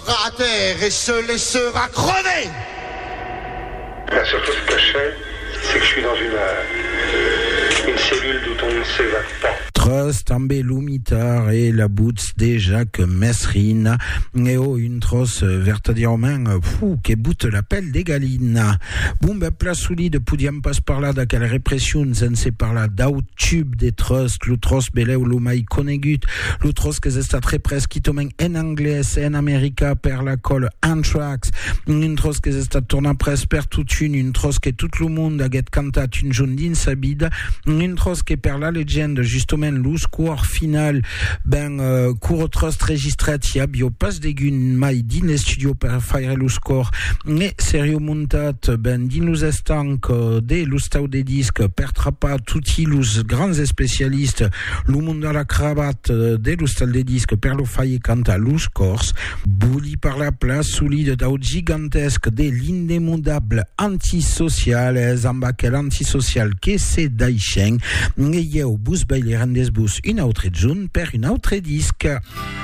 tombera à terre et se laissera crever. La seule chose que je sais, c'est que je suis dans une cellule d'où on ne s'évade pas. Trust, Ambelumitar et la boots de Jacques Messrine. Et oh, une trosse vertadièrement fou qui boute l'appel des galines. Bon, ben, place solide, poudiam passe par là, da quelle répression, sense par là, d'aut tube des trust, l'utros beleu l'umai conegut, l'utros que c'est très presque, tomen en anglais, en américa, per la colle Anthrax, une trosse que c'est tourna presque per toute une trosse que tout le monde a get cantat une jaune d'insabide, une trosse que per la légende, justement, lo score final court trust registratia bio pas degun mai din studio per faire lo score ne serio montat din los estanc de lo stau de disque per trapa tutti los grands spécialistes lo monde à la cravate de lo stau de disque per lo faille canta lo scores bouli par la place solide d'aut gigantesque de l'indémodable antisocial zambakel antisocial que c'est daïcheng ne yeo bus baile rendes bus une autre zone per une autre disque.